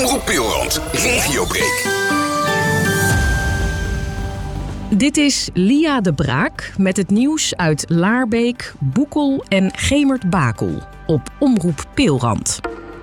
Omroep Peelrand, Regiobreak. Dit is Lia de Braak met het nieuws uit Laarbeek, Boekel en Gemert-Bakel op Omroep Peelrand.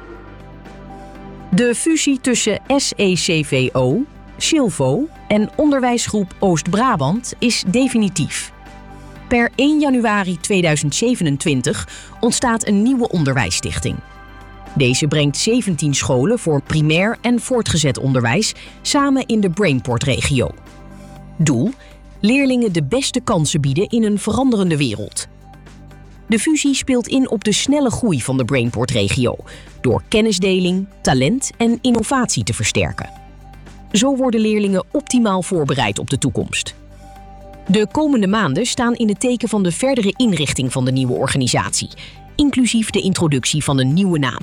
De fusie tussen SECVO, Silvo en Onderwijsgroep Oost-Brabant is definitief. Per 1 januari 2027 ontstaat een nieuwe onderwijsstichting. Deze brengt 17 scholen voor primair en voortgezet onderwijs samen in de Brainport-regio. Doel: leerlingen de beste kansen bieden in een veranderende wereld. De fusie speelt in op de snelle groei van de Brainport-regio door kennisdeling, talent en innovatie te versterken. Zo worden leerlingen optimaal voorbereid op de toekomst. De komende maanden staan in het teken van de verdere inrichting van de nieuwe organisatie, inclusief de introductie van een nieuwe naam.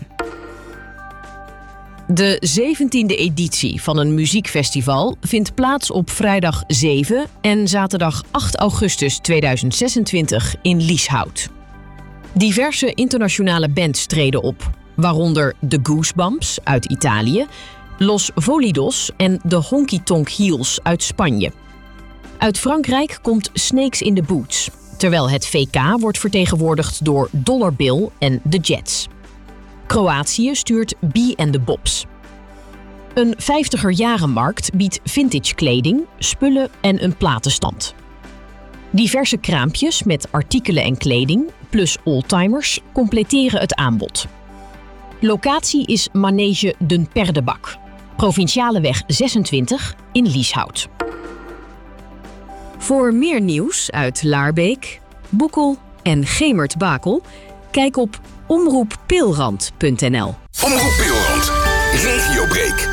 De 17e editie van een muziekfestival vindt plaats op vrijdag 7 en zaterdag 8 augustus 2026 in Lieshout. Diverse internationale bands treden op, waaronder The Goosebumps uit Italië, Los Volidos en de Honky Tonk Heels uit Spanje. Uit Frankrijk komt Snakes in the Boots, terwijl het VK wordt vertegenwoordigd door Dollar Bill en The Jets. Kroatië stuurt Bee and the Bobs. Een 50er-jarenmarkt biedt vintage kleding, spullen en een platenstand. Diverse kraampjes met artikelen en kleding, plus oldtimers, completeren het aanbod. Locatie is Manege Den Perdebak, Provinciale weg 26 in Lieshout. Voor meer nieuws uit Laarbeek, Boekel en Gemert-Bakel, kijk op omroeppeelrand.nl. Omroep Peelrand, Regiobreak.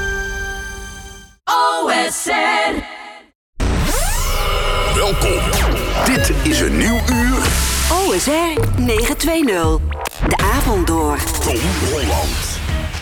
OSR. Welkom. Dit is een nieuw uur. OSR 920. De avond door. Tom Holland.